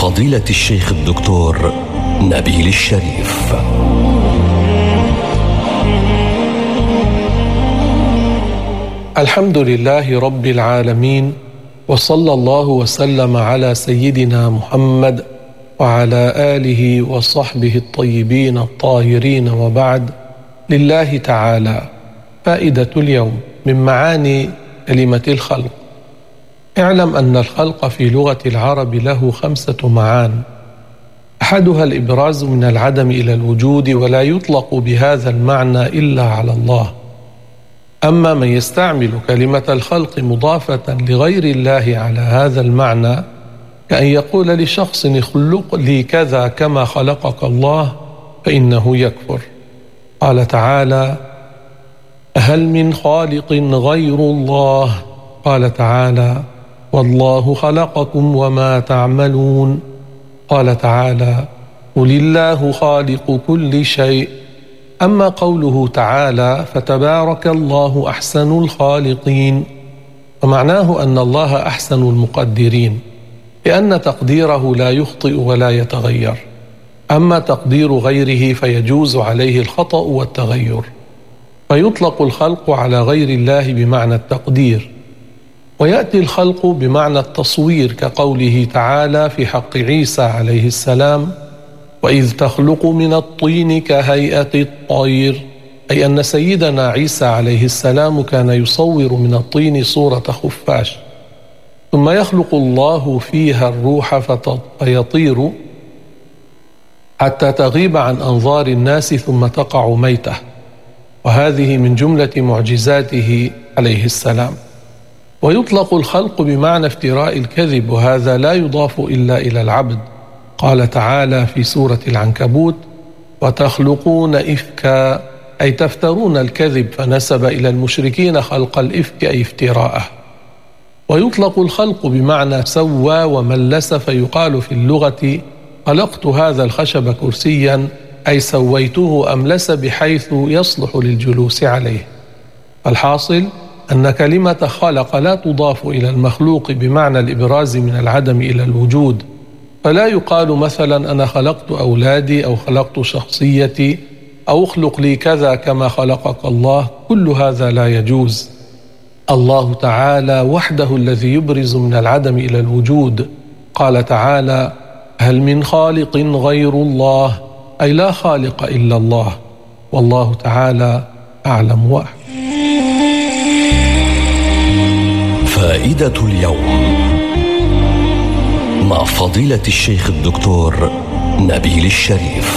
فضيلة الشيخ الدكتور نبيل الشريف. الحمد لله رب العالمين، وصلى الله وسلم على سيدنا محمد وعلى آله وصحبه الطيبين الطاهرين، وبعد. لله تعالى فائدة اليوم من معاني كلمة الخلق. اعلم أن الخلق في لغة العرب له 5 معان، أحدها الإبراز من العدم إلى الوجود، ولا يطلق بهذا المعنى إلا على الله. أما من يستعمل كلمة الخلق مضافة لغير الله على هذا المعنى، كأن يقول لشخص اخلق لي كذا كما خلقك الله، فإنه يكفر. قال تعالى: هل من خالق غير الله؟ قال تعالى: والله خلقكم وما تعملون. قال تعالى: قل الله خالق كل شيء. أما قوله تعالى: فتبارك الله أحسن الخالقين، ومعناه أن الله أحسن المقدرين، لأن تقديره لا يخطئ ولا يتغير. أما تقدير غيره فيجوز عليه الخطأ والتغير، فيطلق الخلق على غير الله بمعنى التقدير، ويأتي الخلق بمعنى التصوير، كقوله تعالى في حق عيسى عليه السلام: وإذ تخلق من الطين كهيئة الطير، أي أن سيدنا عيسى عليه السلام كان يصور من الطين صورة خفاش، ثم يخلق الله فيها الروح فيطير حتى تغيب عن أنظار الناس ثم تقع ميتة، وهذه من جملة معجزاته عليه السلام. ويطلق الخلق بمعنى افتراء الكذب، وهذا لا يضاف إلا إلى العبد. قال تعالى في سورة العنكبوت: وتخلقون إفكا، أي تفترون الكذب، فنسب إلى المشركين خلق الإفك أي افتراءه. ويطلق الخلق بمعنى سوى وملس، فيقال في اللغة: خلقت هذا الخشب كرسيا، أي سويته أملس بحيث يصلح للجلوس عليه. الحاصل أن كلمة خلق لا تضاف إلى المخلوق بمعنى الإبراز من العدم إلى الوجود، فلا يقال مثلا أنا خلقت أولادي أو خلقت شخصيتي أو اخلق لي كذا كما خلقك الله، كل هذا لا يجوز. الله تعالى وحده الذي يبرز من العدم إلى الوجود. قال تعالى: هل من خالق غير الله، أي لا خالق إلا الله، والله تعالى أعلم وأحكم. فائدة اليوم مع فضيلة الشيخ الدكتور نبيل الشريف.